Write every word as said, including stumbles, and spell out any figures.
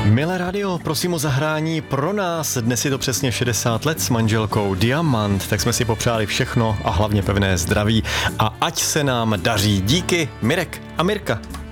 Milé rádio, prosím o zahrání pro nás. Dnes je to přesně šedesát let s manželkou Diamant, tak jsme si popřáli všechno a hlavně pevné zdraví. A ať se nám daří. Díky, Mirek a Mirka.